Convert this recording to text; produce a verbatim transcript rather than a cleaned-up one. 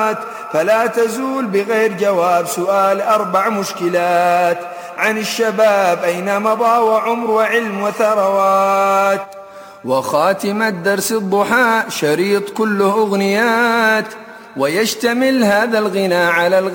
فلا تزول بغير جواب سؤال أربع مشكلات عن الشباب أين مضى وعمر وعلم وثروات. وخاتم الدرس الضحى شريط كله أغنيات، ويشتمل هذا الغنى على